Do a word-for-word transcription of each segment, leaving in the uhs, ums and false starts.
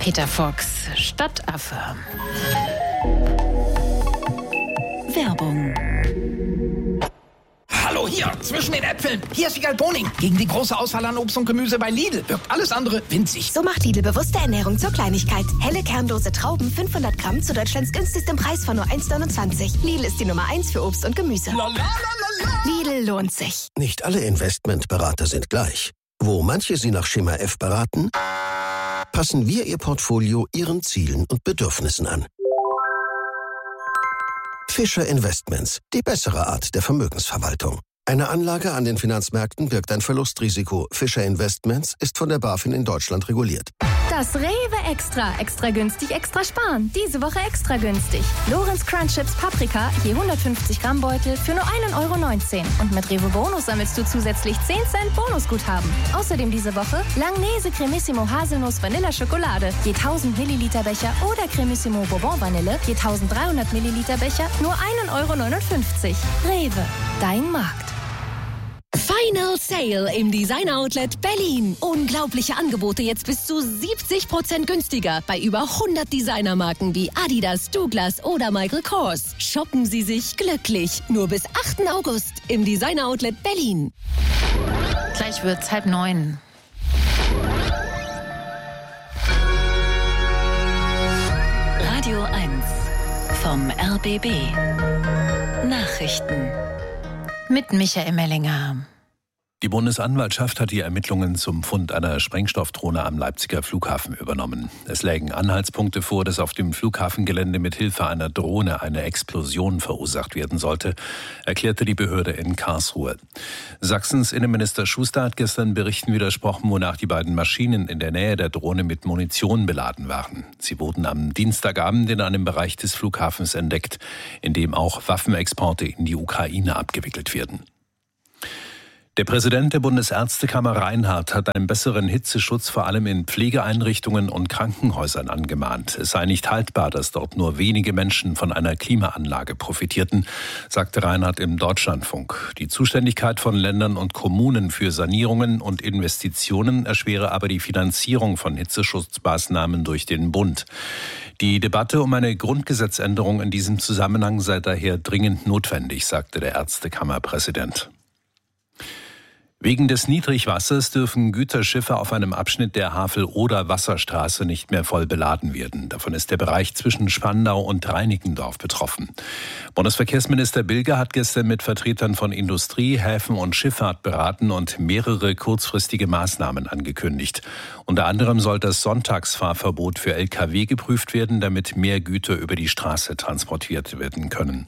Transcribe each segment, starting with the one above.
Peter Fox, Stadtaffe. Werbung. Hallo, hier, zwischen den Äpfeln. Hier ist Wiegald Boning. Gegen die große Auswahl an Obst und Gemüse bei Lidl wirkt alles andere winzig. So macht Lidl bewusste Ernährung zur Kleinigkeit. Helle kernlose Trauben, fünfhundert Gramm zu Deutschlands günstigstem Preis von nur eins neunundzwanzig. Lidl ist die Nummer eins für Obst und Gemüse. La, la, la, la, la. Lidl lohnt sich. Nicht alle Investmentberater sind gleich. Wo manche Sie nach Schema F beraten, passen wir Ihr Portfolio Ihren Zielen und Bedürfnissen an. Fischer Investments, die bessere Art der Vermögensverwaltung. Eine Anlage an den Finanzmärkten birgt ein Verlustrisiko. Fischer Investments ist von der BaFin in Deutschland reguliert. Das Rewe Extra. Extra günstig, extra sparen. Diese Woche extra günstig. Lorenz Crunch Chips Paprika, je hundertfünfzig Gramm Beutel für nur ein Euro neunzehn. Und mit Rewe Bonus sammelst du zusätzlich zehn Cent Bonusguthaben. Außerdem diese Woche Langnese Cremissimo Haselnuss Vanilla Schokolade, je tausend Milliliter Becher oder Cremissimo Bourbon Vanille, je eintausenddreihundert Milliliter Becher, nur ein Euro neunundfünfzig. Rewe, dein Markt. Final Sale im Design Outlet Berlin. Unglaubliche Angebote jetzt bis zu siebzig Prozent günstiger bei über hundert Designermarken wie Adidas, Douglas oder Michael Kors. Shoppen Sie sich glücklich. Nur bis achten August im Design Outlet Berlin. Gleich wird's halb neun. Radio eins vom R B B. Nachrichten. Mit Michael Mellinger. Die Bundesanwaltschaft hat die Ermittlungen zum Fund einer Sprengstoffdrohne am Leipziger Flughafen übernommen. Es lägen Anhaltspunkte vor, dass auf dem Flughafengelände mit Hilfe einer Drohne eine Explosion verursacht werden sollte, erklärte die Behörde in Karlsruhe. Sachsens Innenminister Schuster hat gestern Berichten widersprochen, wonach die beiden Maschinen in der Nähe der Drohne mit Munition beladen waren. Sie wurden am Dienstagabend in einem Bereich des Flughafens entdeckt, in dem auch Waffenexporte in die Ukraine abgewickelt werden. Der Präsident der Bundesärztekammer Reinhardt hat einen besseren Hitzeschutz vor allem in Pflegeeinrichtungen und Krankenhäusern angemahnt. Es sei nicht haltbar, dass dort nur wenige Menschen von einer Klimaanlage profitierten, sagte Reinhardt im Deutschlandfunk. Die Zuständigkeit von Ländern und Kommunen für Sanierungen und Investitionen erschwere aber die Finanzierung von Hitzeschutzmaßnahmen durch den Bund. Die Debatte um eine Grundgesetzänderung in diesem Zusammenhang sei daher dringend notwendig, sagte der Ärztekammerpräsident. Wegen des Niedrigwassers dürfen Güterschiffe auf einem Abschnitt der Havel-Oder-Wasserstraße nicht mehr voll beladen werden. Davon ist der Bereich zwischen Spandau und Reinickendorf betroffen. Bundesverkehrsminister Bilger hat gestern mit Vertretern von Industrie, Häfen und Schifffahrt beraten und mehrere kurzfristige Maßnahmen angekündigt. Unter anderem soll das Sonntagsfahrverbot für L K W geprüft werden, damit mehr Güter über die Straße transportiert werden können.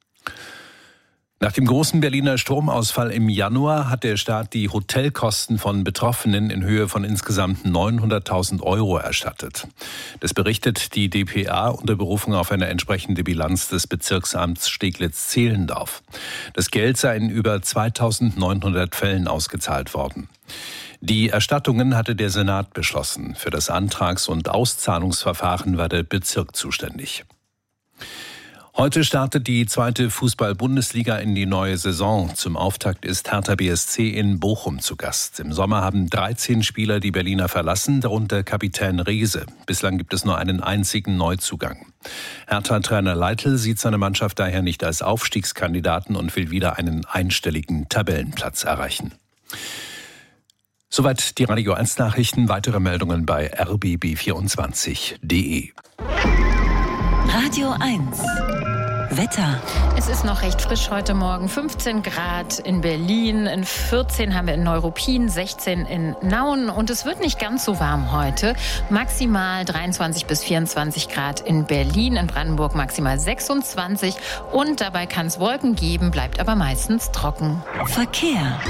Nach dem großen Berliner Stromausfall im Januar hat der Staat die Hotelkosten von Betroffenen in Höhe von insgesamt neunhunderttausend Euro erstattet. Das berichtet die d p a unter Berufung auf eine entsprechende Bilanz des Bezirksamts Steglitz-Zehlendorf. Das Geld sei in über zweitausendneunhundert Fällen ausgezahlt worden. Die Erstattungen hatte der Senat beschlossen. Für das Antrags- und Auszahlungsverfahren war der Bezirk zuständig. Heute startet die zweite Fußball-Bundesliga in die neue Saison. Zum Auftakt ist Hertha B S C in Bochum zu Gast. Im Sommer haben dreizehn Spieler die Berliner verlassen, darunter Kapitän Reese. Bislang gibt es nur einen einzigen Neuzugang. Hertha-Trainer Leitl sieht seine Mannschaft daher nicht als Aufstiegskandidaten und will wieder einen einstelligen Tabellenplatz erreichen. Soweit die Radio eins Nachrichten. Weitere Meldungen bei r b b vierundzwanzig punkt d e. Radio eins. Wetter. Es ist noch recht frisch heute Morgen. fünfzehn Grad in Berlin, in vierzehn haben wir in Neuruppin, sechzehn in Nauen. Und es wird nicht ganz so warm heute. Maximal dreiundzwanzig bis vierundzwanzig Grad in Berlin, in Brandenburg maximal sechsundzwanzig. Und dabei kann es Wolken geben, bleibt aber meistens trocken. Verkehr.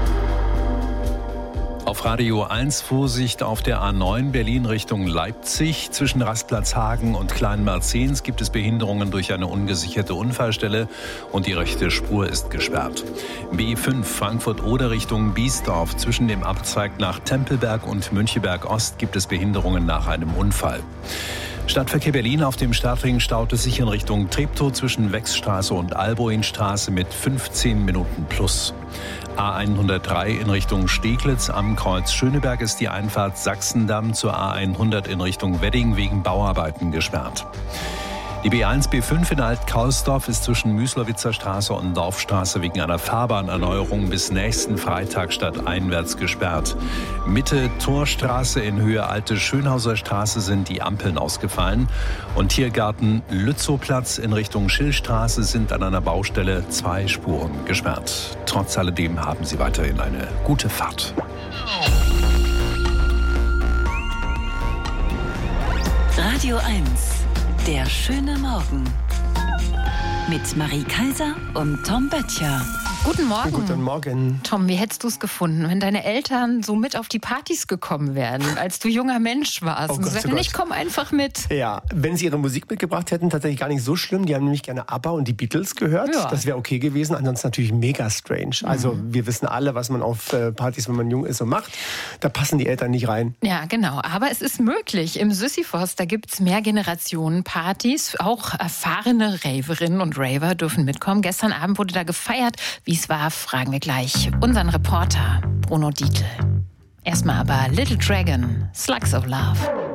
Auf Radio eins Vorsicht auf der A neun Berlin Richtung Leipzig. Zwischen Rastplatz-Hagen und Kleinmerzens gibt es Behinderungen durch eine ungesicherte Unfallstelle und die rechte Spur ist gesperrt. B fünf Frankfurt-Oder Richtung Biesdorf. Zwischen dem Abzweig nach Tempelberg und Müncheberg Ost gibt es Behinderungen nach einem Unfall. Stadtverkehr Berlin: Auf dem Stadtring staut es sich in Richtung Treptow zwischen Wechsstraße und Alboinstraße mit fünfzehn Minuten plus. A hundertdrei in Richtung Steglitz am Kreuz Schöneberg ist die Einfahrt Sachsendamm zur A hundert in Richtung Wedding wegen Bauarbeiten gesperrt. Die B eins B fünf in Alt-Kausdorf ist zwischen Müslowitzer Straße und Dorfstraße wegen einer Fahrbahnerneuerung bis nächsten Freitag stadteinwärts gesperrt. Mitte Torstraße in Höhe Alte Schönhauser Straße sind die Ampeln ausgefallen. Und Tiergarten Lützowplatz in Richtung Schillstraße sind an einer Baustelle zwei Spuren gesperrt. Trotz alledem haben Sie weiterhin eine gute Fahrt. Radio eins. Der schöne Morgen mit Marie Kaiser und Tom Böttcher. Guten Morgen. Guten Morgen. Tom, wie hättest du es gefunden, wenn deine Eltern so mit auf die Partys gekommen wären, als du junger Mensch warst? Oh und Gott, gesagt, oh ich komme einfach mit. Ja, wenn sie ihre Musik mitgebracht hätten, tatsächlich gar nicht so schlimm. Die haben nämlich gerne ABBA und die Beatles gehört. Ja. Das wäre okay gewesen. Ansonsten natürlich mega strange. Also wir wissen alle, was man auf Partys, wenn man jung ist, so macht. Da passen die Eltern nicht rein. Ja, genau. Aber es ist möglich. Im Sisyphos, da gibt es Mehrgenerationen-Partys. Auch erfahrene Raverinnen und Raver dürfen mitkommen. Gestern Abend wurde da gefeiert. Wie es war, fragen wir gleich unseren Reporter Bruno Dietl. Erstmal aber Little Dragon, Slugs of Love.